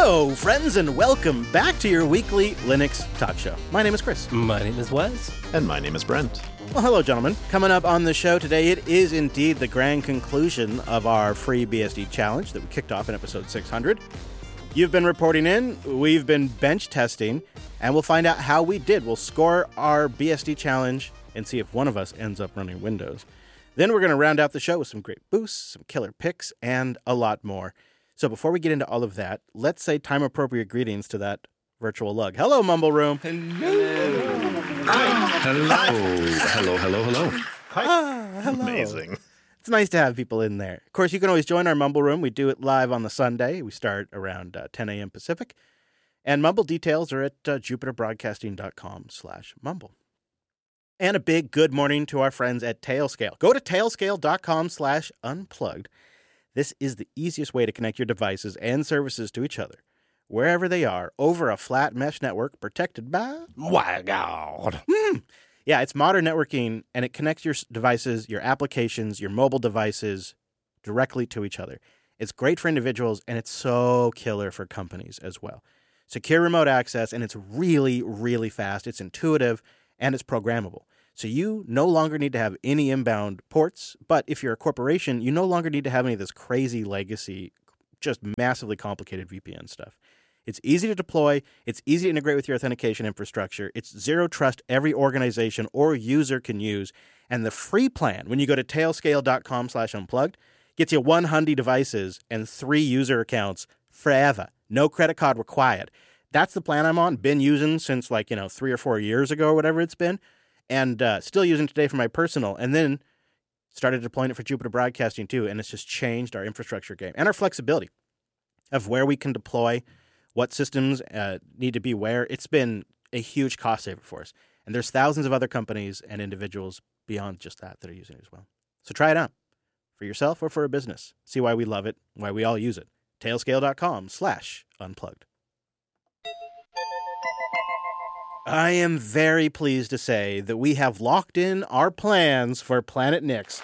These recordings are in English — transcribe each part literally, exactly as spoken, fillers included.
Hello, friends, and welcome back to your weekly Linux talk show. My name is Chris. My name is Wes. And my name is Brent. Well, hello, gentlemen. Coming up on the show today, it is indeed the grand conclusion of our free B S D challenge that we kicked off in episode six hundred. You've been reporting in, we've been bench testing, and we'll find out how we did. We'll score our B S D challenge and see if one of us ends up running Windows. Then we're going to round out the show with some great boosts, some killer picks, and a lot more. So before we get into all of that, let's say time-appropriate greetings to that virtual lug. Hello, Mumble Room. Hello. Hello. Hello, hello, hello. Hi. Ah, hello. Amazing. It's nice to have people in there. Of course, you can always join our Mumble Room. We do it live on the Sunday. We start around uh, ten a.m. Pacific. And Mumble details are at uh, jupiterbroadcasting.com slash mumble. And a big good morning to our friends at Tailscale. Go to tailscale.com slash unplugged. This is the easiest way to connect your devices and services to each other, wherever they are, over a flat mesh network protected by... WireGuard. Mm. Yeah, it's modern networking, and it connects your devices, your applications, your mobile devices directly to each other. It's great for individuals, and it's so killer for companies as well. Secure remote access, and it's really, really fast. It's intuitive, and it's programmable. So you no longer need to have any inbound ports, but if you're a corporation, you no longer need to have any of this crazy legacy, just massively complicated V P N stuff. It's easy to deploy, it's easy to integrate with your authentication infrastructure, it's zero trust every organization or user can use, and the free plan, when you go to tailscale.com slash unplugged, gets you one hundred devices and three user accounts forever. No credit card required. That's the plan I'm on, been using since like, you know, three or four years ago or whatever it's been. And uh, still using today for my personal, and then started deploying it for Jupiter Broadcasting too, and it's just changed our infrastructure game and our flexibility of where we can deploy, what systems uh, need to be where. It's been a huge cost saver for us, and there's thousands of other companies and individuals beyond just that that are using it as well. So try it out for yourself or for a business. See why we love it, why we all use it. Tailscale.com slash unplugged. I am very pleased to say that we have locked in our plans for Planet Nix.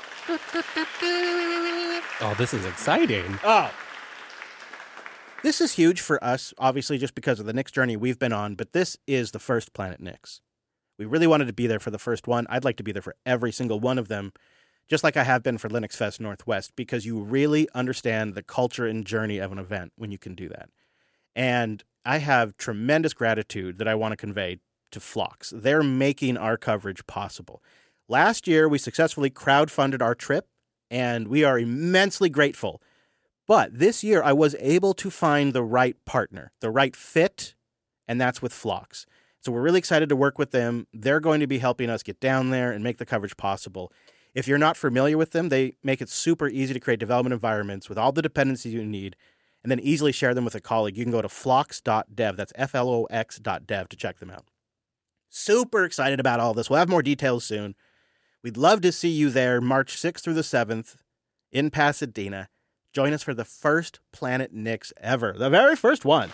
Oh, this is exciting. Oh. This is huge for us, obviously, just because of the Nix journey we've been on, but this is the first Planet Nix. We really wanted to be there for the first one. I'd like to be there for every single one of them, just like I have been for Linux Fest Northwest, because you really understand the culture and journey of an event when you can do that. And I have tremendous gratitude that I want to convey to Phlox. They're making our coverage possible. Last year, we successfully crowdfunded our trip, and we are immensely grateful. But this year, I was able to find the right partner, the right fit, and that's with Phlox. So we're really excited to work with them. They're going to be helping us get down there and make the coverage possible. If you're not familiar with them, they make it super easy to create development environments with all the dependencies you need, and then easily share them with a colleague. You can go to phlox dot dev, that's F L O X dot dev, to check them out. Super excited about all this. We'll have more details soon. We'd love to see you there March sixth through the seventh in Pasadena. Join us for the first Planet Nix ever. The very first one.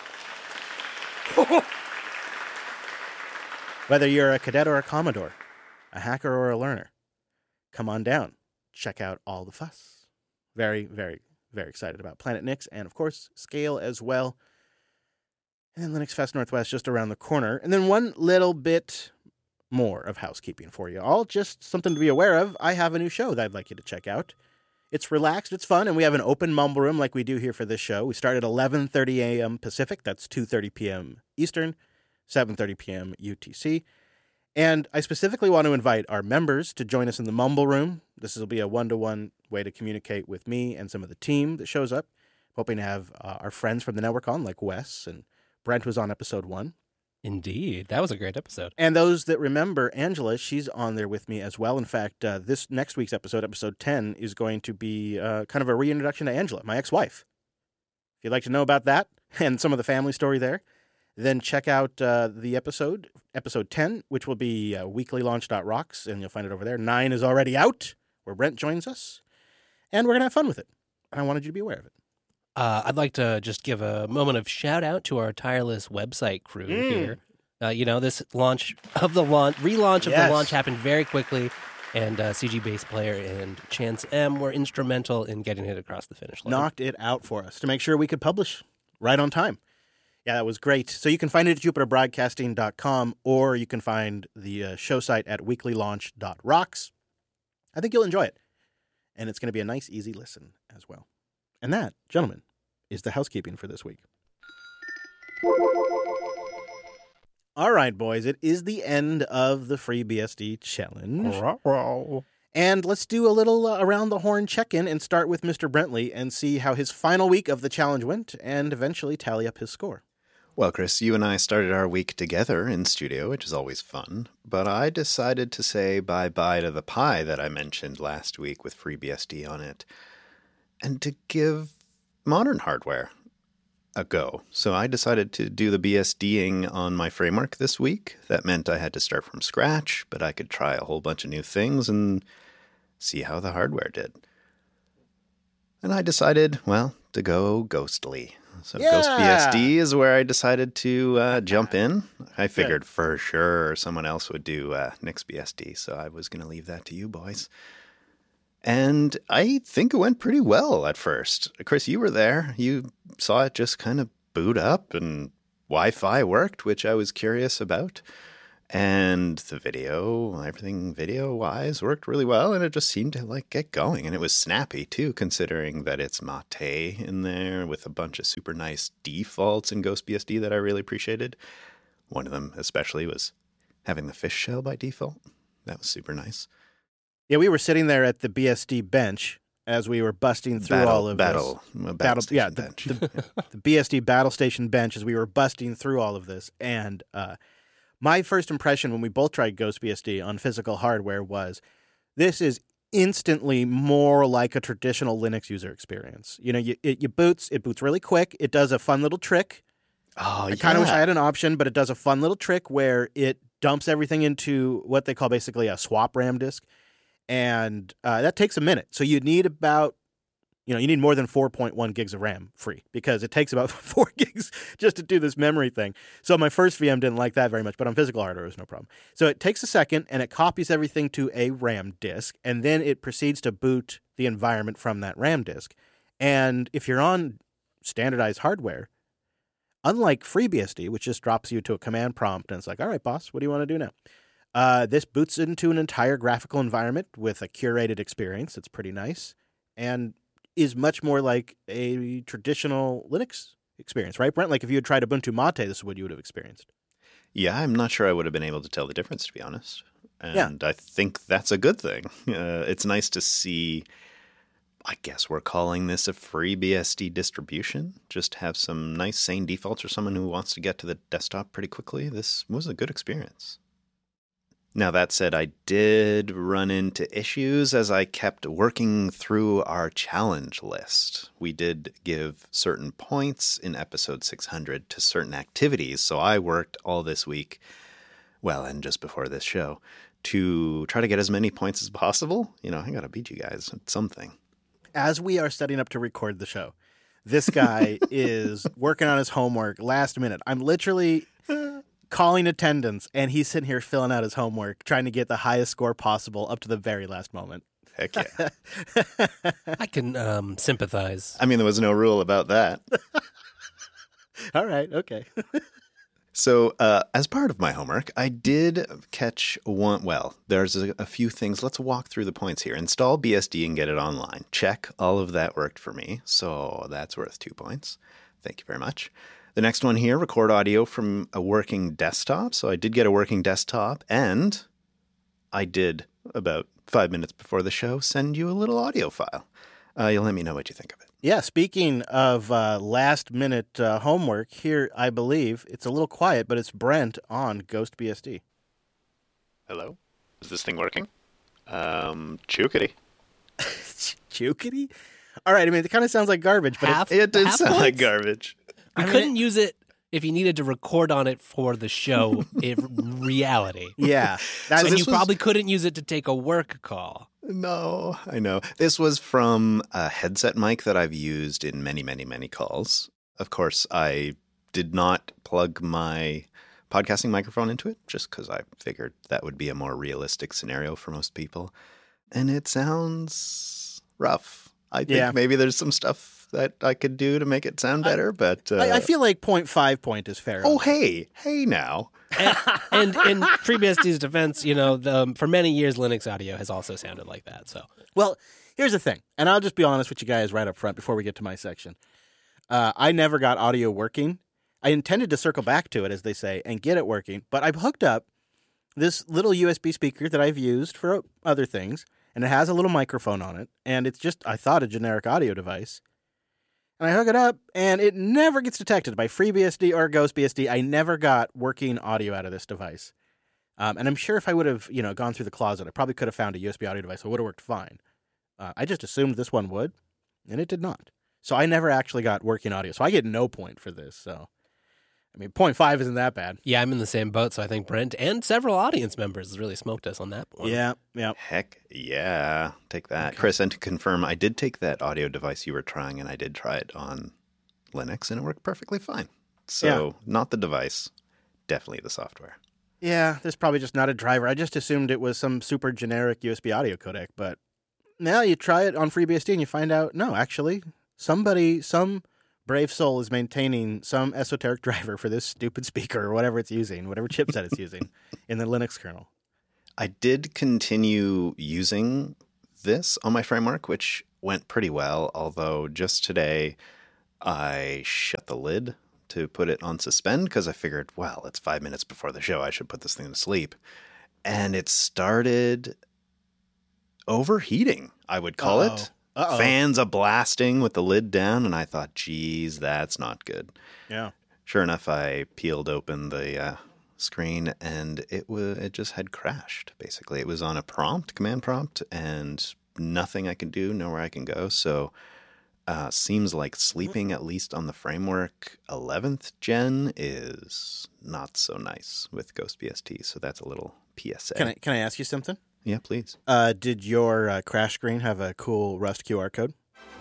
Whether you're a cadet or a Commodore, a hacker or a learner, come on down. Check out all the fuss. Very, very, very excited about Planet Nix and, of course, Scale as well. And then Linux Fest Northwest just around the corner. And then one little bit more of housekeeping for you all. Just something to be aware of. I have a new show that I'd like you to check out. It's relaxed, it's fun, and we have an open Mumble Room like we do here for this show. We start at eleven thirty a.m. Pacific. That's two thirty p.m. Eastern, seven thirty p.m. U T C. And I specifically want to invite our members to join us in the Mumble Room. This will be a one-to-one way to communicate with me and some of the team that shows up. Hoping to have uh, our friends from the network on, like Wes and Brent was on episode one. Indeed. That was a great episode. And those that remember Angela, she's on there with me as well. In fact, uh, this next week's episode, episode ten, is going to be uh, kind of a reintroduction to Angela, my ex-wife. If you'd like to know about that and some of the family story there, then check out uh, the episode, episode ten, which will be uh, weekly launch dot rocks, and you'll find it over there. nine is already out, where Brent joins us, and we're going to have fun with it. I wanted you to be aware of it. Uh, I'd like to just give a moment of shout out to our tireless website crew Mm. here. Uh, you know, this launch of the launch, relaunch of Yes. the launch happened very quickly, and uh, C G Bass Player and Chance M were instrumental in getting it across the finish line. Knocked it out for us to make sure we could publish right on time. Yeah, that was great. So you can find it at jupiter broadcasting dot com, or you can find the uh, show site at weekly launch dot rocks. I think you'll enjoy it. And it's going to be a nice, easy listen as well. And that, gentlemen, is the housekeeping for this week. All right, boys, it is the end of the free B S D challenge. And let's do a little uh, around the horn check-in and start with Mister Brentley and see how his final week of the challenge went and eventually tally up his score. Well, Chris, you and I started our week together in studio, which is always fun. But I decided to say bye-bye to the pie that I mentioned last week with FreeBSD on it, and to give modern hardware a go. So I decided to do the BSDing on my framework this week. That meant I had to start from scratch, but I could try a whole bunch of new things and see how the hardware did. And I decided, well, to go ghostly. So Yeah! GhostBSD is where I decided to uh, jump in. I figured for sure someone else would do uh, NixBSD, so I was going to leave that to you boys. And I think it went pretty well at first. Chris, you were there. You saw it just kind of boot up and Wi-Fi worked, which I was curious about. And the video, everything video-wise worked really well, and it just seemed to like get going. And it was snappy too, considering that it's Mate in there with a bunch of super nice defaults in GhostBSD that I really appreciated. One of them especially was having the fish shell by default. That was super nice. Yeah, we were sitting there at the B S D bench as we were busting through battle, all of battle, this. battle, Battle, yeah, the, bench. the, the B S D Battle Station bench as we were busting through all of this. And uh, my first impression when we both tried GhostBSD on physical hardware was this is instantly more like a traditional Linux user experience. You know, you, it you boots, it boots really quick. It does a fun little trick. Oh, I yeah. kind of wish I had an option, but it does a fun little trick where it dumps everything into what they call basically a swap RAM disk. And uh, that takes a minute. So you need about, you know, you need more than four point one gigs of RAM free because it takes about four gigs just to do this memory thing. So my first V M didn't like that very much, but on physical hardware, it was no problem. So it takes a second and it copies everything to a RAM disk, and then it proceeds to boot the environment from that RAM disk. And if you're on standardized hardware, unlike FreeBSD, which just drops you to a command prompt and it's like, all right, boss, what do you want to do now? Uh, this boots into an entire graphical environment with a curated experience. It's pretty nice and is much more like a traditional Linux experience, right, Brent? Like if you had tried Ubuntu Mate, this is what you would have experienced. Yeah, I'm not sure I would have been able to tell the difference, to be honest. And yeah. I think that's a good thing. Uh, it's nice to see, I guess we're calling this a free B S D distribution. Just have some nice, sane defaults for someone who wants to get to the desktop pretty quickly. This was a good experience. Now, that said, I did run into issues as I kept working through our challenge list. We did give certain points in episode six hundred to certain activities, so I worked all this week, well, and just before this show, to try to get as many points as possible. You know, I gotta beat you guys at something. As we are setting up to record the show, this guy is working on his homework last minute. I'm literally calling attendance, and he's sitting here filling out his homework, trying to get the highest score possible up to the very last moment. Heck yeah. I can um, sympathize. I mean, there was no rule about that. All right, okay. So uh, as part of my homework, I did catch one. Well, there's a, a few things. Let's walk through the points here. Install B S D and get it online. Check. All of that worked for me. So that's worth two points. Thank you very much. The next one here, record audio from a working desktop. So I did get a working desktop, and I did, about five minutes before the show, send you a little audio file. Uh, you'll let me know what you think of it. Yeah, speaking of uh, last-minute uh, homework, here, I believe, it's a little quiet, but it's Brent on GhostBSD. Hello? Is this thing working? Um, Chukity. Chukity? All right, I mean, it kind of sounds like garbage, but Half, it, It did half sound points? like garbage. You I mean, couldn't use it if you needed to record on it for the show in reality. yeah. That's, And this you was- probably couldn't use it to take a work call. No, I know. This was from a headset mic that I've used in many, many, many calls. Of course, I did not plug my podcasting microphone into it just because I figured that would be a more realistic scenario for most people. And it sounds rough. I think Yeah. maybe there's some stuff that I could do to make it sound better, but... Uh, I, I feel like point five point is fair. Oh, hey. Hey, now. and, and in FreeBSD's defense, you know, the, um, for many years, Linux audio has also sounded like that. So, well, here's the thing, and I'll just be honest with you guys right up front before we get to my section. Uh, I never got audio working. I intended to circle back to it, as they say, and get it working, but I've hooked up this little U S B speaker that I've used for other things, and it has a little microphone on it, and it's just, I thought, a generic audio device. And I hook it up, and it never gets detected by FreeBSD or GhostBSD. I never got working audio out of this device. Um, and I'm sure if I would have, you know, gone through the closet, I probably could have found a U S B audio device that would have worked fine. Uh, I just assumed this one would, and it did not. So I never actually got working audio. So I get no point for this. So, I mean, point five isn't that bad. yeah, I'm in the same boat. So I think Brent and several audience members has really smoked us on that one. Yeah, yeah. Heck yeah. Take that. Okay. Chris, and to confirm, I did take that audio device you were trying, and I did try it on Linux, and it worked perfectly fine. So, not the device, definitely the software. Yeah, there's probably just not a driver. I just assumed it was some super generic U S B audio codec, but now you try it on FreeBSD and you find out, no, actually, somebody, some brave soul is maintaining some esoteric driver for this stupid speaker or whatever it's using, whatever chipset it's using in the Linux kernel. I did continue using this on my framework, which went pretty well, although just today I shut the lid to put it on suspend because I figured, well, it's five minutes before the show. I should put this thing to sleep. And it started overheating, I would call Uh-oh. it. Uh-oh. Fans a blasting with the lid down, and I thought, geez, that's not good. Yeah. Sure enough, I peeled open the uh, screen, and it was it just had crashed, basically. It was on a prompt, command prompt, and nothing I could do, nowhere I can go. So uh, seems like sleeping, at least on the framework eleventh gen, is not so nice with GhostBSD. So that's a little P S A. Can I can I ask you something? Yeah, please. Uh, did your uh, crash screen have a cool Rust Q R code?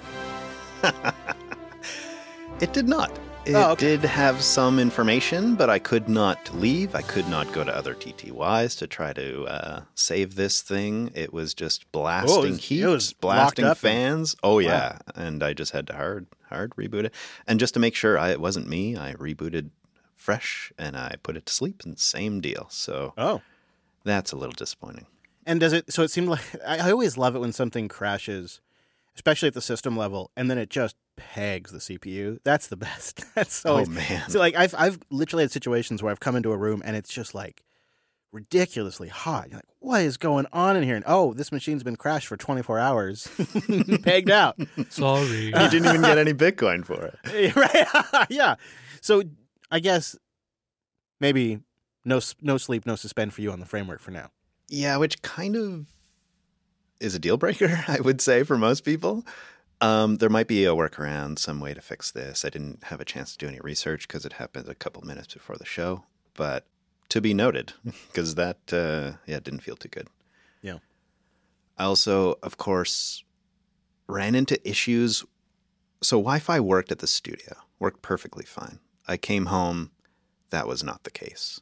It did not. It Oh, okay. did have some information, but I could not leave. I could not go to other T T Ys to try to uh, save this thing. It was just blasting Oh, it was- heat, it was blasting locked up and- fans. Oh, yeah. And I just had to hard, hard reboot it. And just to make sure I, it wasn't me, I rebooted fresh and I put it to sleep, and same deal. So Oh. that's a little disappointing. And does it, so it seemed like, I, I always love it when something crashes, especially at the system level, and then it just pegs the C P U. That's the best. That's always, Oh, man. So like I've, I've literally had situations where I've come into a room and it's just like ridiculously hot. You're like, what is going on in here? And oh, this machine's been crashed for twenty-four hours, pegged out. Sorry. You didn't even get any Bitcoin for it. Right? Yeah. So I guess maybe no, s- no sleep, no suspend for you on the framework for now. Yeah, which kind of is a deal breaker, I would say, for most people. Um, there might be a workaround, some way to fix this. I didn't have a chance to do any research because it happened a couple minutes before the show, but to be noted, because that, uh, yeah, didn't feel too good. Yeah. I also, of course, ran into issues. So Wi-Fi worked at the studio, worked perfectly fine. I came home, that was not the case.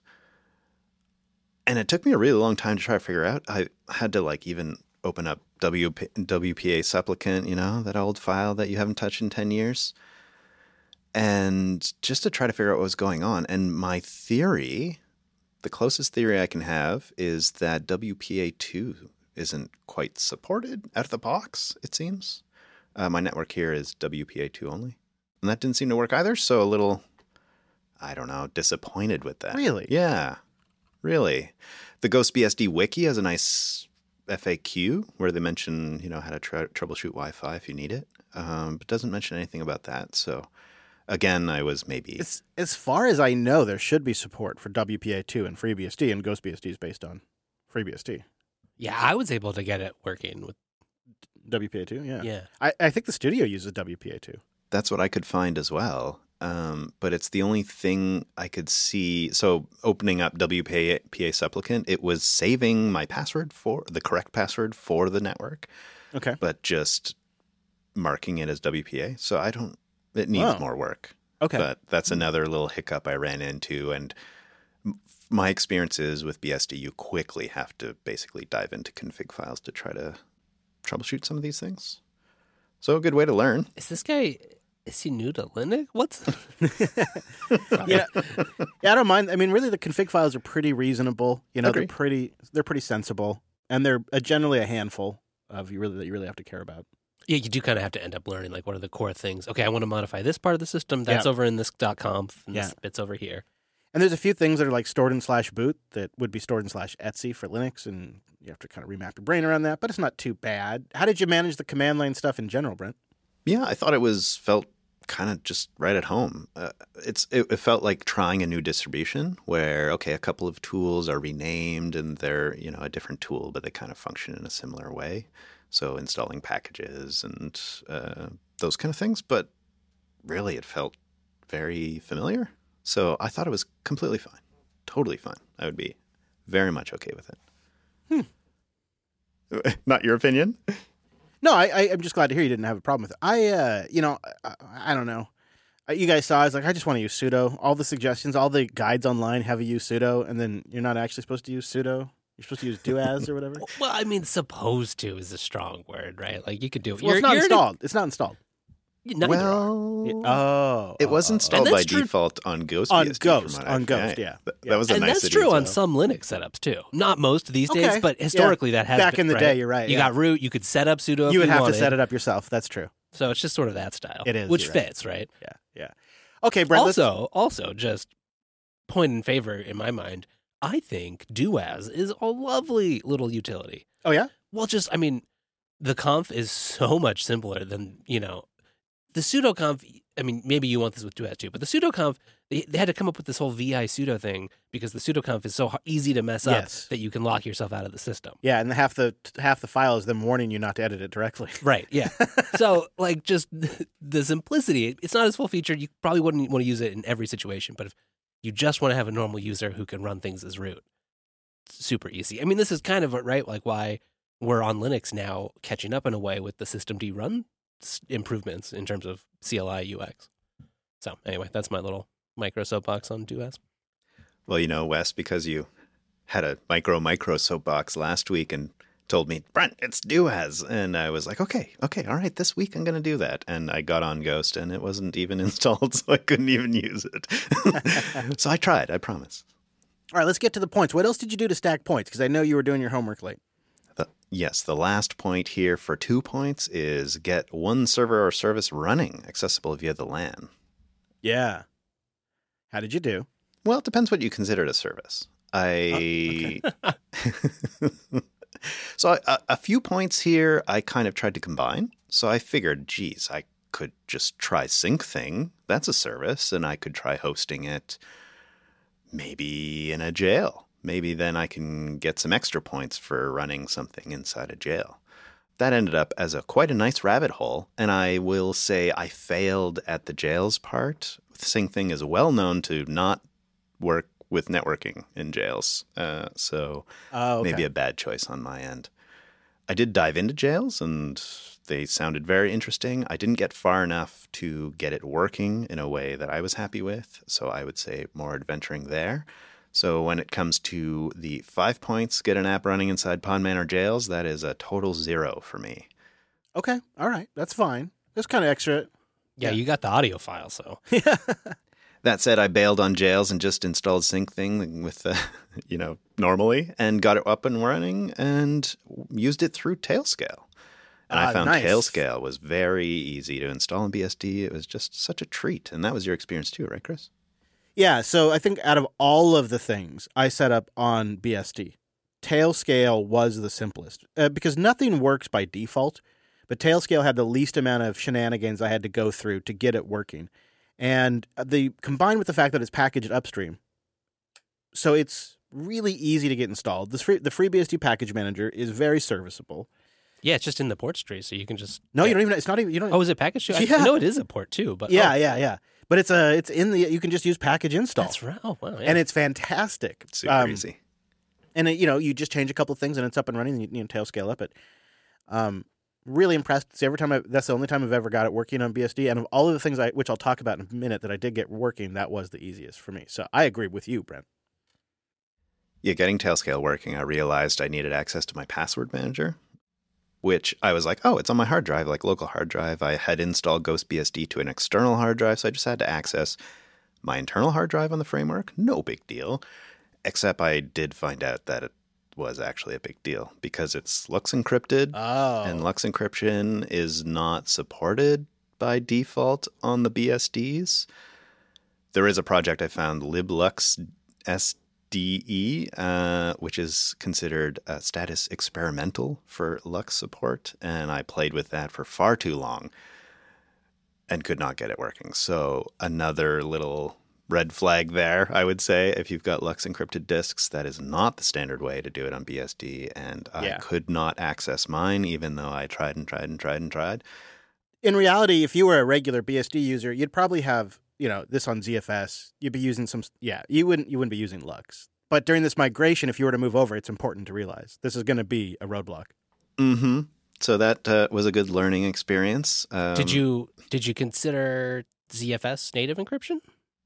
And it took me a really long time to try to figure out. I had to like even open up W P, W P A supplicant, you know, that old file that you haven't touched in ten years. And just to try to figure out what was going on. And my theory, the closest theory I can have is that W P A two isn't quite supported out of the box, it seems. Uh, my network here is W P A two only. And that didn't seem to work either. So a little, I don't know, disappointed with that. Really? Yeah. Really. The GhostBSD wiki has a nice F A Q where they mention, you know, how to tr- troubleshoot Wi-Fi if you need it. Um, but doesn't mention anything about that. So again, I was maybe... It's, as far as I know, there should be support for W P A two and FreeBSD, and GhostBSD is based on FreeBSD. Yeah, I was able to get it working with. W P A two, yeah. Yeah. I, I think the studio uses W P A two. That's what I could find as well. Um, but it's the only thing I could see. So opening up W P A supplicant, it was saving my password for the correct password for the network, Okay. but just marking it as W P A. So I don't, it needs Oh. more work. Okay. But that's another little hiccup I ran into. And m- my experiences with B S D, you quickly have to basically dive into config files to try to troubleshoot some of these things. So a good way to learn. Is this guy, is he new to Linux? What's... yeah. yeah, I don't mind. I mean, really, the config files are pretty reasonable. You know, Agree. they're pretty they're pretty sensible, and they're uh, generally a handful of you really that you really have to care about. Yeah, you do kind of have to end up learning, like, what are the core things? Okay, I want to modify this part of the system. That's Yeah. over in this .conf, and Yeah. this bit's over here. And there's a few things that are like stored in slash boot that would be stored in slash Etsy for Linux, and you have to kind of remap your brain around that, but it's not too bad. How did you manage the command line stuff in general, Brent? Yeah, I thought it was felt kind of just right at home. Uh, it's it, it felt like trying a new distribution where, okay, a couple of tools are renamed and they're, you know, a different tool, but they kind of function in a similar way. So installing packages and uh, those kind of things. But really, it felt very familiar. So I thought it was completely fine. Totally fine. I would be very much okay with it. Hmm. Not your opinion? No, I, I, I'm just glad to hear you didn't have a problem with it. I, uh, you know, I, I don't know. You guys saw, I was like, I just want to use sudo. All the suggestions, all the guides online have you use sudo, and then you're not actually supposed to use sudo. You're supposed to use doas or whatever. Well, I mean, supposed to is a strong word, right? Like, you could do it. Well, it's not installed. It's not installed. Neither are. Well, Oh, it was oh, oh, installed And by that's true- default on Ghost. On B S D from Ghost, what on I- Ghost, yeah. Th- Yeah. That was a And nice that's true on detail. some Linux setups, too. Not most these days, Okay. but historically that has Back been, in the right? day, you're right. You yeah. got root, you could set up sudo if You would have wanted. to set it up yourself. That's true. So it's just sort of that style. It is, Which you're right. fits, right? Yeah, yeah. Okay, Brent. let's- Also, also, just point in favor in my mind, I think doas is a lovely little utility. Oh yeah. Well, just, I mean, the conf is so much simpler than, you know, the sudo conf. I mean, maybe you want this with doas too, but the sudo conf, they, they had to come up with this whole vi sudo thing because the sudo conf is so h- easy to mess up Yes. that you can lock yourself out of the system. Yeah, and half the half the file is them warning you not to edit it directly. Right. Yeah. So, like, just the simplicity, it's not as full featured. You probably wouldn't want to use it in every situation, but if you just want to have a normal user who can run things as root, it's super easy. I mean, this is kind of right, like why we're on Linux now, catching up in a way with the systemd run s- improvements in terms of C L I U X. So, anyway, that's my little micro soapbox on doas. Well, you know, Wes, because you had a micro micro soapbox last week and told me, Brent, it's doas. And I was like, okay, okay, all right, this week I'm going to do that. And I got on Ghost and it wasn't even installed, so I couldn't even use it. So I tried, I promise. All right, let's get to the points. What else did you do to stack points? Because I know you were doing your homework late. The, yes, the last point here for two points is get one server or service running, accessible via the LAN. Yeah. How did you do? Well, it depends what you consider a service. I so a, a few points here I kind of tried to combine. So I figured, geez, I could just try SyncThing. That's a service, and I could try hosting it maybe in a jail. Maybe then I can get some extra points for running something inside a jail. That ended up as a quite a nice rabbit hole, and I will say I failed at the jails part. SyncThing is well known to not work with networking in jails, uh, so Oh, okay. maybe a bad choice on my end. I did dive into jails, and they sounded very interesting. I didn't get far enough to get it working in a way that I was happy with, so I would say more adventuring there. So when it comes to the five points, get an app running inside Podman or jails, that is a total zero for me. Okay. All right. That's fine. That's kind of extra. Yeah, Yeah. you got the audio file, so. That said, I bailed on jails and just installed SyncThing with, uh, you know, normally and got it up and running and used it through Tailscale. And Ah, I found nice. Tailscale was very easy to install in B S D. It was just such a treat. And that was your experience too, right, Chris? Yeah, so I think out of all of the things I set up on B S D, Tailscale was the simplest uh, because nothing works by default, but Tailscale had the least amount of shenanigans I had to go through to get it working. And the combined with the fact that it's packaged upstream, so it's really easy to get installed. The free, the FreeBSD package manager is very serviceable. Yeah, it's just in the port tree, so you can just. No, yeah. you don't even. It's not even. You don't. Oh, is it packaged too? I, Yeah. I know it is a port too, but. yeah, oh, yeah, yeah. But it's a. It's in the. You can just use package install. That's right. Oh, wow. Yeah. And it's fantastic. Super Um, easy. And it, you know, you just change a couple of things and it's up and running. And you, you know, tail scale up it. Um, really impressed. See, every time I, that's the only time I've ever got it working on B S D. And of all of the things I, which I'll talk about in a minute, that I did get working, that was the easiest for me. So I agree with you, Brent. Yeah, getting Tailscale working, I realized I needed access to my password manager. which I was like, oh, it's on my hard drive, like local hard drive. I had installed GhostBSD to an external hard drive, so I just had to access my internal hard drive on the framework. No big deal, except I did find out that it was actually a big deal because it's Lux encrypted, Oh. and Lux encryption is not supported by default on the B S Ds. There is a project I found, LibLux S D E, uh, which is considered uh, status experimental for Lux support, and I played with that for far too long and could not get it working. So another little red flag there, I would say. If you've got Lux encrypted disks, that is not the standard way to do it on B S D, and Yeah. I could not access mine even though I tried and tried and tried and tried. In reality, if you were a regular B S D user, you'd probably have, you know, this on Z F S. You'd be using some, yeah, you wouldn't, you wouldn't be using Lux. But during this migration, if you were to move over, it's important to realize this is going to be a roadblock. Mm-hmm. So that uh, was a good learning experience. Um, Did you did you consider Z F S native encryption?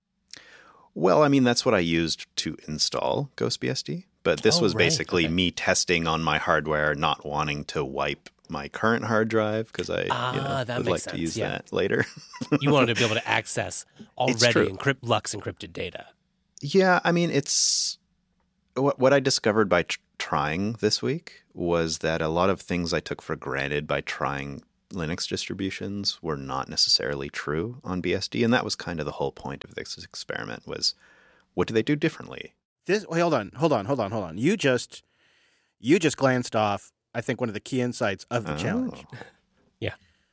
Well, I mean, that's what I used to install GhostBSD. But this Oh, was right. basically Okay. me testing on my hardware, not wanting to wipe my current hard drive because I Ah, you know, that would makes like sense, to use yeah. that later. You wanted to be able to access already true. encrypt Lux encrypted data. Yeah, I mean, it's what what I discovered by tr- trying this week was that a lot of things I took for granted by trying Linux distributions were not necessarily true on B S D, and that was kind of the whole point of this experiment was what do they do differently? This, wait, hold on, hold on, hold on, hold on. You just, you just glanced off, I think, one of the key insights of the Oh. challenge. Yeah.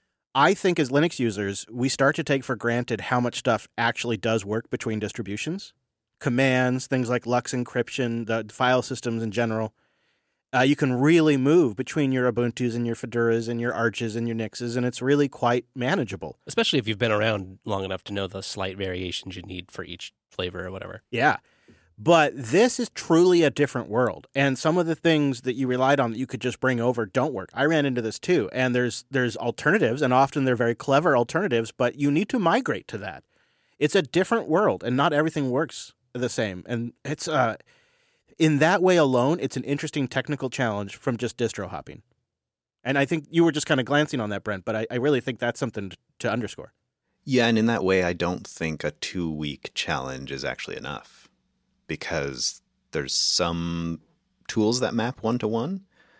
I think as Linux users, we start to take for granted how much stuff actually does work between distributions. Commands, things like Lux encryption, the file systems in general. Uh, you can really move between your Ubuntus and your Fedoras and your Arches and your Nixes, and it's really quite manageable. Especially if you've been around long enough to know the slight variations you need for each flavor or whatever. Yeah. But this is truly a different world. And some of the things that you relied on that you could just bring over don't work. I ran into this too. And there's there's alternatives, and often they're very clever alternatives, but you need to migrate to that. It's a different world, and not everything works the same. And it's uh in that way alone, it's an interesting technical challenge from just distro hopping. And I think you were just kind of glancing on that, Brent, but I, I really think that's something to, to underscore. Yeah, and in that way, I don't think a two-week challenge is actually enough because there's some tools that map one-to-one,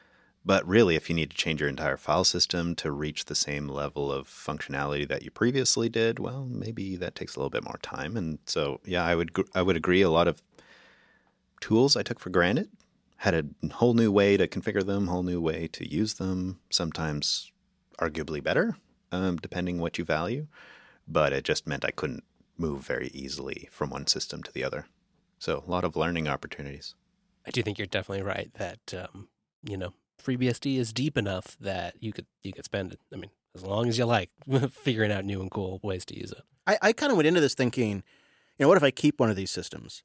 but really, if you need to change your entire file system to reach the same level of functionality that you previously did, well, maybe that takes a little bit more time. And so, yeah, I would gr- I would agree. A lot of tools I took for granted had a whole new way to configure them, whole new way to use them. Sometimes, arguably better, um, depending what you value. But it just meant I couldn't move very easily from one system to the other. So a lot of learning opportunities. I do think you're definitely right that um, you know, FreeBSD is deep enough that you could you could spend it. I mean, as long as you like figuring out new and cool ways to use it. I, I kind of went into this thinking, you know, what if I keep one of these systems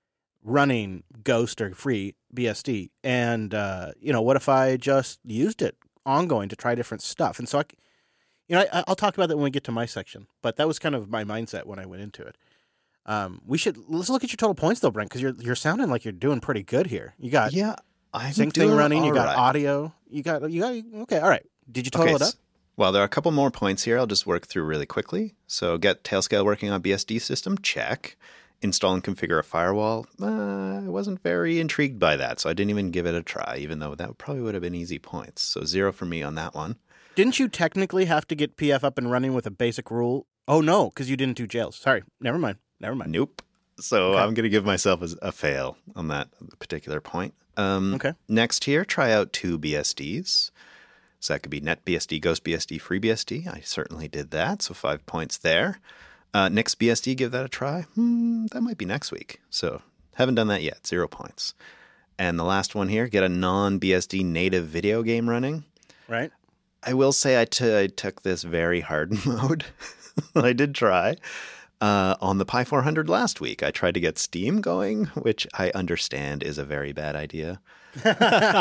running Ghost or free B S D? And, uh, you know, what if I just used it ongoing to try different stuff? And so, I, you know, I, I'll talk about that when we get to my section. But that was kind of my mindset when I went into it. Um, we should, let's look at your total points though, Brent, because you're, you're sounding like you're doing pretty good here. You got Yeah, I'm sync doing thing running, all you got right. audio, you got, you got, okay, all right. Did you total Okay, it up? s- Well, there are a couple more points here. I'll just work through really quickly. So get Tailscale working on B S D system, check. Install and configure a firewall. Uh, I wasn't very intrigued by that, so I didn't even give it a try, even though that probably would have been easy points. So zero for me on that one. Didn't you technically have to get P F up and running with a basic rule? Oh, no, because you didn't do jails. Sorry. Never mind. Never mind. Nope. So Okay. I'm going to give myself a, a fail on that particular point. Um, Okay. Next here, try out two B S Ds. So that could be NetBSD, GhostBSD, FreeBSD. I certainly did that, so five points there. Uh, NixBSD, give that a try. Hmm, that might be next week. So haven't done that yet, zero points. And the last one here, get a non-B S D native video game running. Right? I will say I, t- I took this very hard mode. I did try. Uh, on the Pi four hundred last week, I tried to get Steam going, which I understand is a very bad idea. All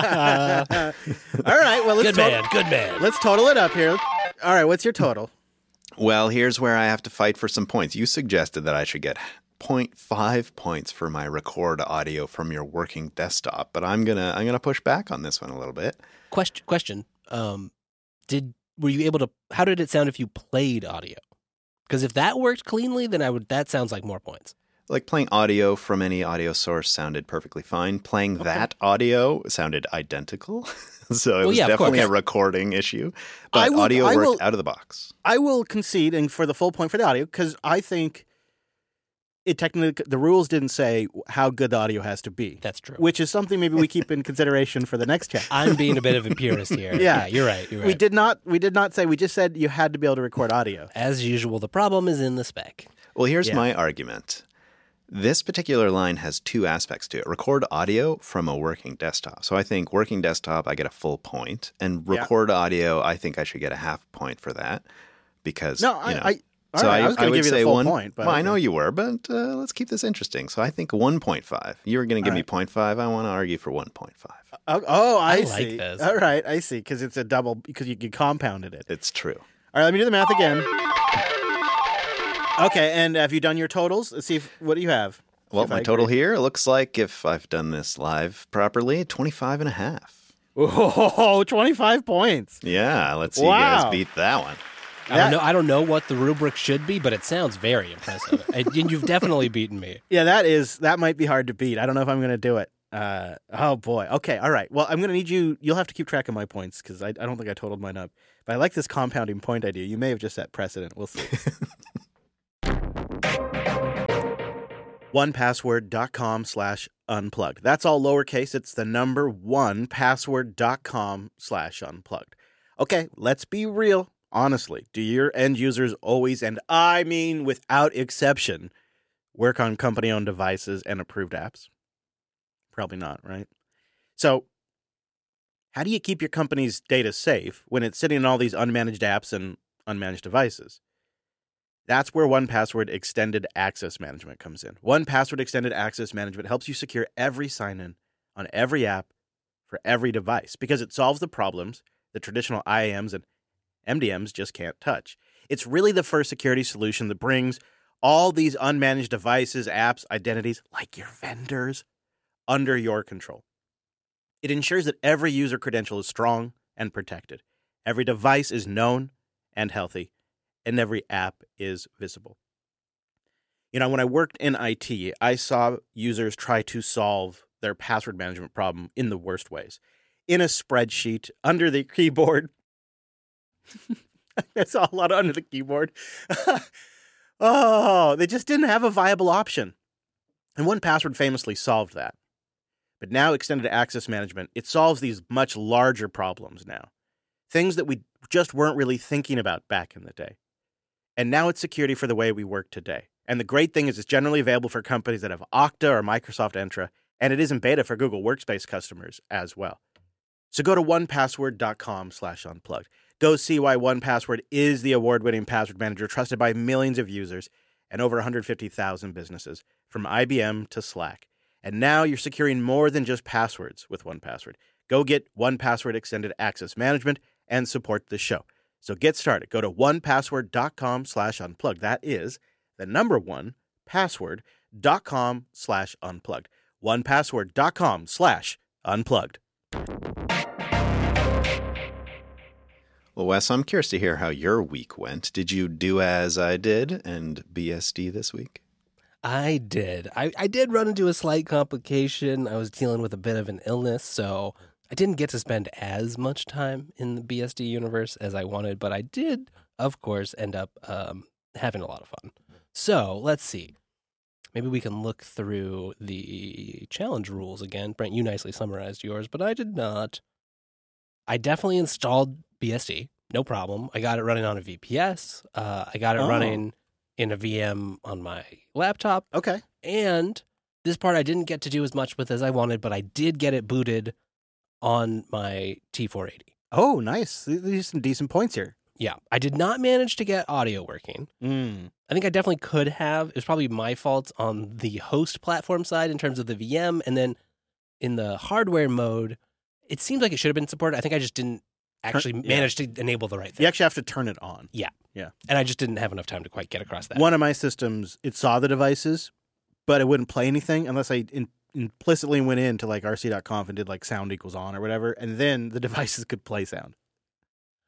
right. Well, let's Good tot- man, good man. let's total it up here. All right. What's your total? Well, here's where I have to fight for some points. You suggested that I should get zero point five points for my record audio from your working desktop, but I'm gonna I'm gonna push back on this one a little bit. Question, question. Um, did were you able to? How did it sound if you played audio? Because if that worked cleanly, then I would. That sounds like more points. Like playing audio from any audio source sounded perfectly fine. Playing okay. that audio sounded identical. So it well, was yeah, definitely a recording issue. But will, audio I worked will, out of the box. I will concede and for the full point for the audio because I think it technically the rules didn't say how good the audio has to be. That's true. Which is something maybe we keep in consideration for the next chapter. I'm being a bit of a purist here. yeah. yeah, you're right. You're right. We did not. We did not say. We just said you had to be able to record audio. As usual, the problem is in the spec. Well, here's yeah. my argument. This particular line has two aspects to it. Record audio from a working desktop. So I think working desktop, I get a full point. And record yeah. audio, I think I should get a half point for that. Because, no, you know. I, I, so right, I, I was going to give you the full one, point. But well, okay. I know you were, but uh, let's keep this interesting. So I think one point five. You were going to give right. me zero point five. I want to argue for one point five. Oh, oh I, I see. Like this. All right, I see. Because it's a double, because you, you compounded it. It's true. All right, let me do the math again. Okay, and have you done your totals? Let's see, if, what do you have? Well, my total here looks like, if I've done this live properly, twenty-five and a half. Oh, twenty-five points. Yeah, let's see wow. you guys beat that one. I don't know. I don't know what the rubric should be, but it sounds very impressive. And you've definitely beaten me. Yeah, that is that might be hard to beat. I don't know if I'm going to do it. Uh, oh boy. Okay. All right. Well, I'm going to need you. You'll have to keep track of my points because I, I don't think I totaled mine up. But I like this compounding point idea. You may have just set precedent. We'll see. one password dot com slash unplugged. That's all lowercase. It's the number one password dot com slash unplugged. Okay, let's be real. Honestly, do your end users always, and I mean without exception, work on company-owned devices and approved apps? Probably not, right? So how do you keep your company's data safe when it's sitting in all these unmanaged apps and unmanaged devices? That's where one Password Extended Access Management comes in. one Password Extended Access Management helps you secure every sign-in on every app for every device because it solves the problems that traditional I A Ms and M D Ms just can't touch. It's really the first security solution that brings all these unmanaged devices, apps, identities, like your vendors, under your control. It ensures that every user credential is strong and protected. Every device is known and healthy, and every app is visible. You know, when I worked in I T, I saw users try to solve their password management problem in the worst ways. In a spreadsheet, under the keyboard. I saw a lot under the keyboard. Oh, they just didn't have a viable option. And one Password famously solved that. But now Extended Access Management, it solves these much larger problems now. Things that we just weren't really thinking about back in the day. And now it's security for the way we work today. And the great thing is it's generally available for companies that have Okta or Microsoft Entra, and it is in beta for Google Workspace customers as well. So go to one password dot com slash unplugged. Go see why one Password is the award-winning password manager trusted by millions of users and over one hundred fifty thousand businesses, from I B M to Slack. And now you're securing more than just passwords with one Password. Go get one Password Extended Access Management and support the show. So get started. Go to one password dot com slash unplugged. That is the number one password dot com slash unplugged. one password dot com slash unplugged. Well, Wes, I'm curious to hear how your week went. Did you do as I did and B S D this week? I did. I, I did run into a slight complication. I was dealing with a bit of an illness, so I didn't get to spend as much time in the B S D universe as I wanted, but I did, of course, end up um, having a lot of fun. So let's see. Maybe we can look through the challenge rules again. Brent, you nicely summarized yours, but I did not. I definitely installed B S D, no problem. I got it running on a V P S. Uh, I got it oh. running in a V M on my laptop. Okay. And this part I didn't get to do as much with as I wanted, but I did get it booted on my T four eighty. Oh, nice. These are some decent points here. Yeah. I did not manage to get audio working. Mm. I think I definitely could have. It was probably my fault on the host platform side in terms of the V M. And then in the hardware mode, it seemed like it should have been supported. I think I just didn't actually Turn, manage yeah. to enable the right thing. You actually have to turn it on. Yeah. Yeah. And I just didn't have enough time to quite get across that. One of my systems, it saw the devices, but it wouldn't play anything unless I in, implicitly went into like R C dot conf and did like sound equals on or whatever. And then the devices could play sound.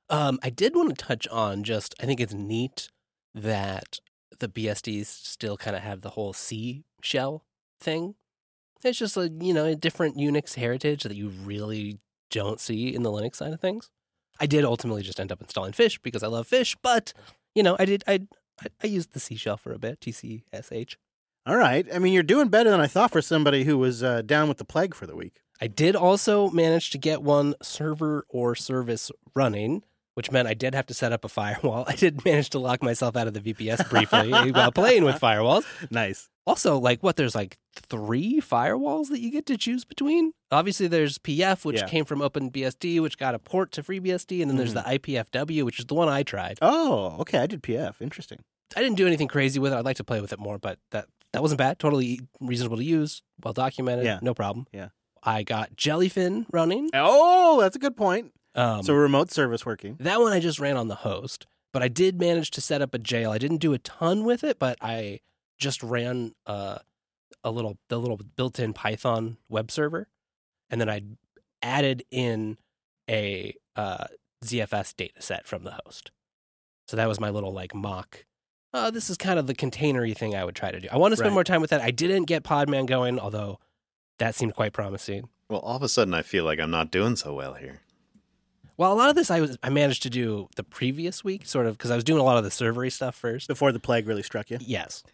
Um, I did want to touch on just, I think it's neat that the B S Ds still kind of have the whole C shell thing. It's just a, you know, a different Unix heritage that you really don't see in the Linux side of things. I did ultimately just end up installing Fish because I love Fish, but, you know, I did, I, I, I used the C shell for a bit, T C S H. All right. I mean, you're doing better than I thought for somebody who was uh, down with the plague for the week. I did also manage to get one server or service running, which meant I did have to set up a firewall. I did manage to lock myself out of the V P S briefly while playing with firewalls. Nice. Also, like, what, there's like three firewalls that you get to choose between? Obviously, there's P F, which Yeah. came from OpenBSD, which got a port to FreeBSD, and then there's the I P F W, which is the one I tried. Oh, okay. I did P F. Interesting. I didn't do anything crazy with it. I'd like to play with it more, but that, that wasn't bad. Totally reasonable to use, well documented, Yeah. no problem. Yeah. I got Jellyfin running. Oh, that's a good point. Um, So remote service working. That one I just ran on the host, but I did manage to set up a jail. I didn't do a ton with it, but I just ran uh, a little the little built-in Python web server, and then I added in a uh, Z F S data set from the host. So that was my little like mock. Uh, this is kind of the containery thing I would try to do. I want to spend Right. more time with that. I didn't get Podman going, although that seemed quite promising. Well, all of a sudden, I feel like I'm not doing so well here. Well, a lot of this I was I managed to do the previous week, sort of, because I was doing a lot of the servery stuff first. Before the plague really struck you. Yes.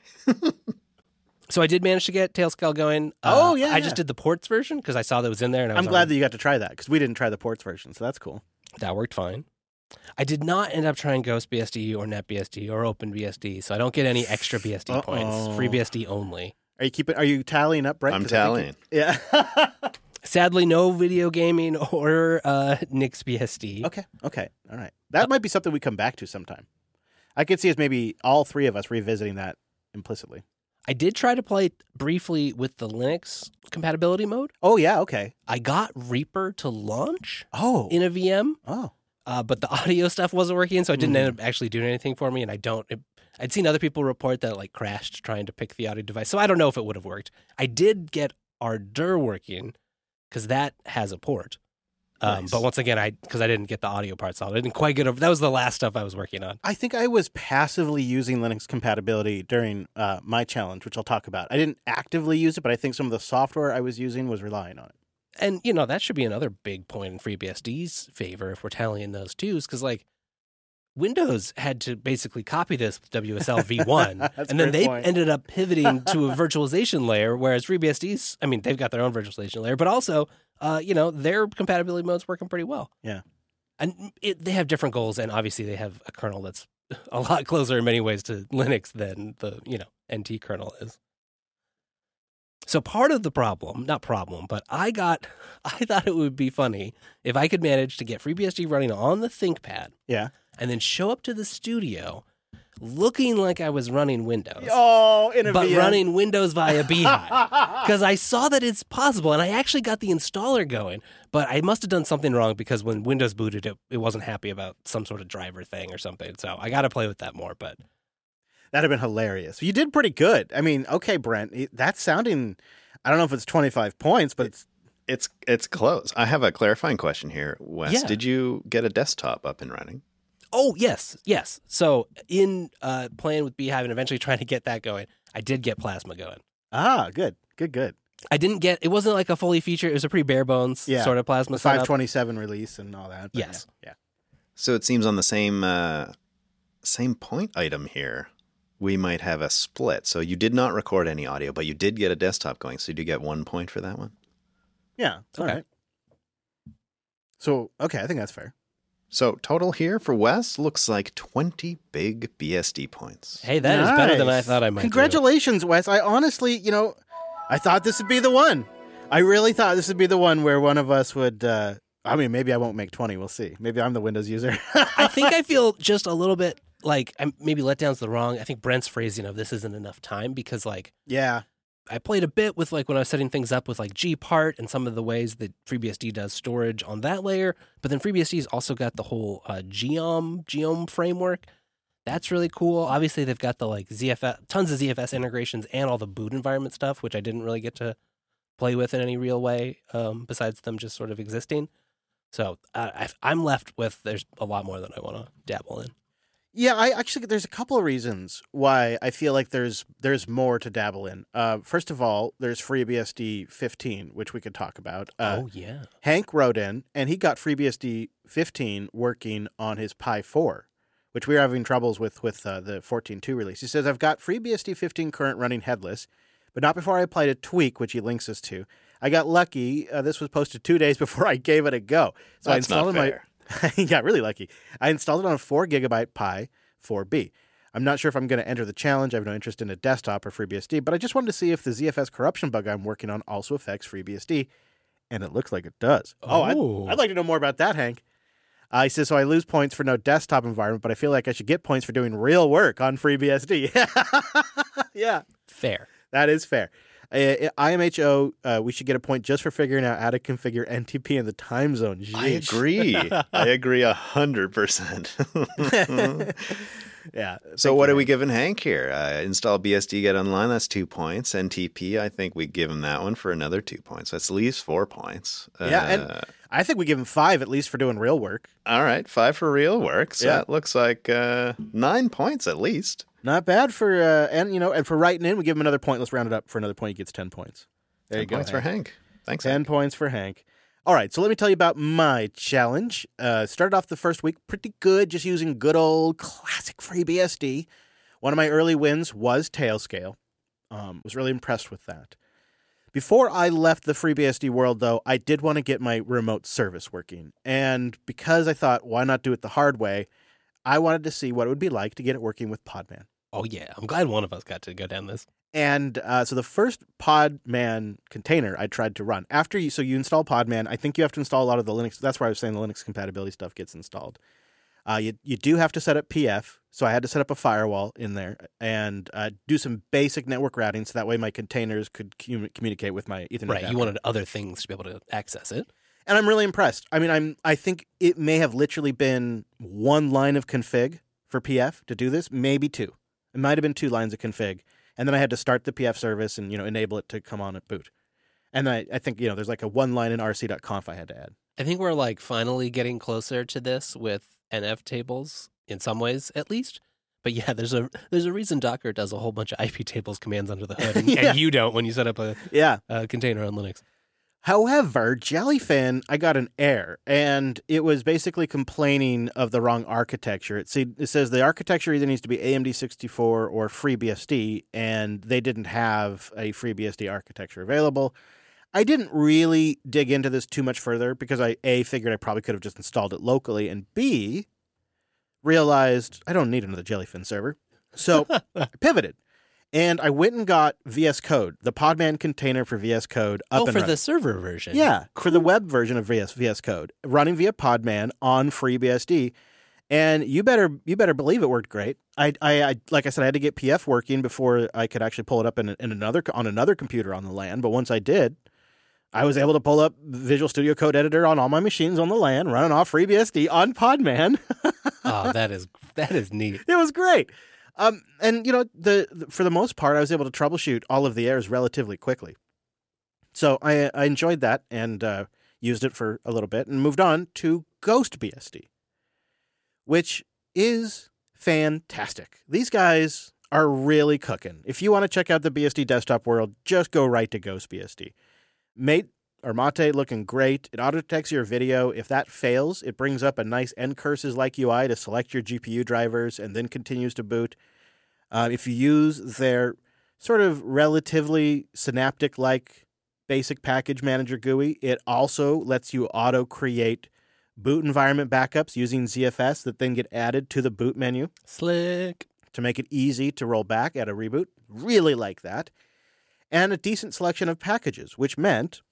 So I did manage to get Tailscale going. Oh, Uh, yeah, I yeah. just did the ports version because I saw that was in there, and I was I'm glad on- that you got to try that because we didn't try the ports version, so that's cool. that worked fine. I did not end up trying GhostBSD or NetBSD or OpenBSD, so I don't get any extra B S D Uh-oh. points. FreeBSD only. Are you keeping? Are you tallying up, Brett? I'm 'Cause I think you- Yeah. Sadly, no video gaming or uh, NixBSD. Okay. Okay. All right. That might be something we come back to sometime. I could see us maybe all three of us revisiting that implicitly. I did try to play briefly with the Linux compatibility mode. Oh yeah. Okay. I got Reaper to launch Oh. in a V M. oh. Uh, but the audio stuff wasn't working, so it didn't Mhm. end up actually doing anything for me. And I don't. It, I'd seen other people report that it, like crashed trying to pick the audio device, so I don't know if it would have worked. I did get Ardour working because that has a port. Um, Nice. But once again, I because I didn't get the audio part solid, I didn't quite get over. That was the last stuff I was working on. I think I was passively using Linux compatibility during uh, my challenge, which I'll talk about. I didn't actively use it, but I think some of the software I was using was relying on it. And you know that should be another big point in FreeBSD's favor if we're tallying those twos, because like Windows had to basically copy this with W S L v one, That's a and then great they point. ended up pivoting to a virtualization layer, whereas FreeBSD's, I mean, they've got their own virtualization layer, but also, uh, you know, their compatibility mode's working pretty well. Yeah. And it, they have different goals, and obviously they have a kernel that's a lot closer in many ways to Linux than the, you know, N T kernel is. So part of the problem, not problem, but I got, I thought it would be funny if I could manage to get FreeBSD running on the ThinkPad Yeah. and then show up to the studio looking like I was running Windows, Oh, in a but V M. running Windows via Beehive. Because I saw that it's possible, and I actually got the installer going, but I must have done something wrong because when Windows booted it, it wasn't happy about some sort of driver thing or something. So I got to play with that more, but That'd have been hilarious. You did pretty good. I mean, okay, Brent, it- that's sounding. I don't know if it's twenty-five points, but it's It's it's close. I have a clarifying question here, Wes. Yeah. Did you get a desktop up and running? oh, yes, yes. So in uh, playing with Beehive and eventually trying to get that going, I did get Plasma going. ah good, good, good. I didn't get, it wasn't like a fully featured, it was a pretty bare bones Yeah. sort of Plasma The setup. five twenty-seven release and all that. but Yes. Yeah. So it seems on the same uh, same point item here, we might have a split. So you did not record any audio, but you did get a desktop going. So do you get one point for that one? Yeah. All Okay. right. So okay, I think that's fair. So total here for Wes looks like twenty big B S D points. Hey, that is better than I Nice. thought I might do. Congratulations, Wes. I honestly, you know, I thought this would be the one. I really thought this would be the one where one of us would. Uh, I mean, maybe I won't make twenty. We'll see. Maybe I'm the Windows user. I think I feel just a little bit like I'm maybe letdown's the wrong. I think Brent's phrasing of this isn't enough time because like yeah. I played a bit with like when I was setting things up with like Gpart and some of the ways that FreeBSD does storage on that layer. But then FreeBSD's also got the whole uh, Geom Geom framework. That's really cool. Obviously, they've got the like Z F S, tons of Z F S integrations and all the boot environment stuff, which I didn't really get to play with in any real way um, besides them just sort of existing. So uh, I, I'm left with there's a lot more that I want to dabble in. Yeah, I actually there's a couple of reasons why I feel like there's there's more to dabble in. Uh, first of all, there's FreeBSD fifteen, which we could talk about. Uh, oh yeah, Hank wrote in, and he got FreeBSD fifteen working on his Pi four, which we were having troubles with with uh, the fourteen point two release. He says, I've got FreeBSD fifteen current running headless, but not before I applied a tweak, which he links us to. I got lucky. Uh, this was posted two days before I gave it a go. So That's I installed not it fair. my yeah, really lucky. I installed it on a four gigabyte Pi four B. I'm not sure if I'm going to enter the challenge. I have no interest in a desktop or FreeBSD, but I just wanted to see if the Z F S corruption bug I'm working on also affects FreeBSD, and it looks like it does. Oh, I'd, Oh. I'd like to know more about that, Hank. Uh, he says, so I lose points for no desktop environment, but I feel like I should get points for doing real work on FreeBSD. Yeah, fair. that is fair. Uh, I M H O, uh, we should get a point just for figuring out how to configure N T P in the time zone. I Yeesh. agree. I agree a hundred percent. Yeah. So thank what you, are we Hank. giving Hank here? Uh, install B S D Get Online. That's two points. N T P, I think we give him that one for another two points. That's at least four points. Yeah, and Uh, I think we give him five at least for doing real work. all right, five for real work. So Yeah. that looks like uh, nine points at least. Not bad for uh, and you know, and for writing in, we give him another point. Let's round it up for another point. He gets ten points. There Ten you go. points for Hank. Hank. Thanks, Ten Hank. points for Hank. All right, so let me tell you about my challenge. Uh, started off the first week pretty good, just using good old classic FreeBSD. One of my early wins was Tailscale. Um, was really impressed with that. Before I left the FreeBSD world, though, I did want to get my remote service working. And because I thought, why not do it the hard way, I wanted to see what it would be like to get it working with Podman. Oh yeah, I'm glad one of us got to go down this. And uh, so the first Podman container I tried to run after you, so you install Podman. I think you have to install a lot of the Linux. That's why I was saying the Linux compatibility stuff gets installed. Uh, you you do have to set up P F, so I had to set up a firewall in there and uh, do some basic network routing, so that way my containers could commu- communicate with my Ethernet. Right, adapter. you wanted other things to be able to access it. And I'm really impressed. I mean, I'm I think it may have literally been one line of config for P F to do this, maybe two. It might have been two lines of config. And then I had to start the P F service and, you know, enable it to come on at boot. And I, I think, you know, there's like a one line in R C dot conf I had to add. I think we're like finally getting closer to this with N F tables in some ways, at least. But yeah, there's a there's a reason Docker does a whole bunch of I P tables commands under the hood, and, Yeah. and you don't when you set up a, Yeah. a container on Linux. However, Jellyfin, I got an error, and it was basically complaining of the wrong architecture. It, see, it says the architecture either needs to be A M D sixty-four or FreeBSD, and they didn't have a FreeBSD architecture available. I didn't really dig into this too much further because I, A, figured I probably could have just installed it locally, and B, realized I don't need another Jellyfin server. So I pivoted. And I went and got V S Code, the Podman container for V S Code up oh, and for running. the server version. Yeah, for the web version of V S, V S Code, running via Podman on FreeBSD, and you better you better believe it worked great. I, I, I like I said, I had to get P F working before I could actually pull it up in, in another on another computer on the LAN. But once I did, I was able to pull up Visual Studio Code Editor on all my machines on the LAN, running off FreeBSD on Podman. Oh, that is that is neat. It was great. Um, and you know, the, the for the most part, I was able to troubleshoot all of the errors relatively quickly. So I, I enjoyed that and uh, used it for a little bit and moved on to GhostBSD, which is fantastic. These guys are really cooking. If you want to check out the B S D desktop world, just go right to GhostBSD. Mate or Mate looking great. It auto detects your video. If that fails, it brings up a nice ncurses-like U I to select your G P U drivers and then continues to boot. Uh, if you use their sort of relatively Synaptic-like basic package manager G U I, it also lets you auto-create boot environment backups using Z F S that then get added to the boot menu Slick. to make it easy to roll back at a reboot. Really like that. And a decent selection of packages, which meant,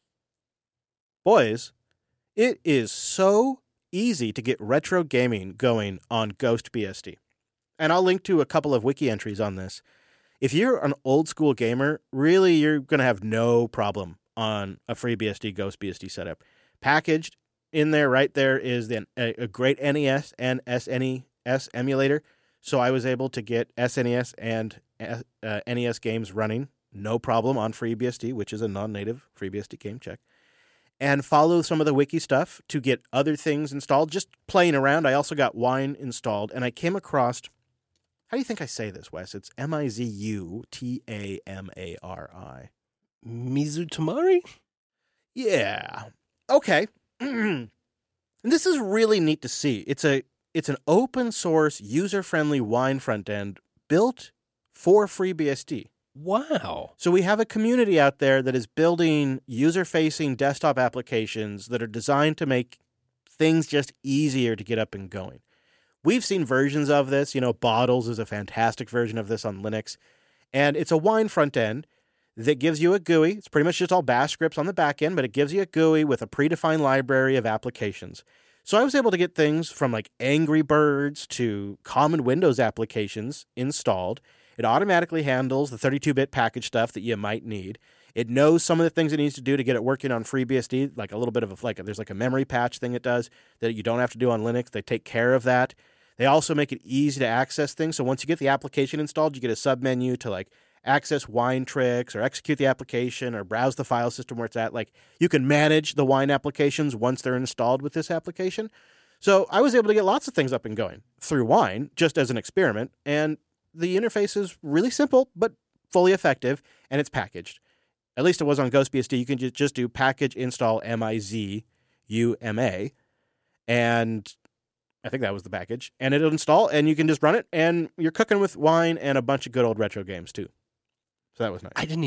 boys, it is so easy to get retro gaming going on GhostBSD. And I'll link to a couple of wiki entries on this. If you're an old school gamer, really you're going to have no problem on a FreeBSD GhostBSD setup. Packaged in there, right there, is the, a, a great N E S and S N E S emulator. So I was able to get S N E S and uh, N E S games running, no problem, on FreeBSD, which is a non-native FreeBSD game check. and follow some of the wiki stuff to get other things installed. Just playing around, I also got Wine installed, and I came across, how do you think I say this, Wes? It's M I Z U T A M A R I. Mizutamari? Yeah. Okay. And this is really neat to see. It's a it's an open source, user-friendly Wine front end built for FreeBSD. Wow. So we have a community out there that is building user-facing desktop applications that are designed to make things just easier to get up and going. We've seen versions of this. You know, Bottles is a fantastic version of this on Linux. And it's a Wine front end that gives you a G U I. It's pretty much just all bash scripts on the back end, but it gives you a G U I with a predefined library of applications. So I was able to get things from like Angry Birds to common Windows applications installed. It automatically handles the thirty-two bit package stuff that you might need. It knows some of the things it needs to do to get it working on FreeBSD, like a little bit of a, like there's like a memory patch thing it does that you don't have to do on Linux. They take care of that. They also make it easy to access things. So once you get the application installed, you get a submenu to like access Wine tricks or execute the application or browse the file system where it's at. Like you can manage the Wine applications once they're installed with this application. So I was able to get lots of things up and going through Wine just as an experiment. And the interface is really simple, but fully effective, and it's packaged. At least it was on GhostBSD. You can just do package install M I Z U M A, and I think that was the package. And it'll install, and you can just run it, and you're cooking with Wine and a bunch of good old retro games, too. So that was nice. I didn't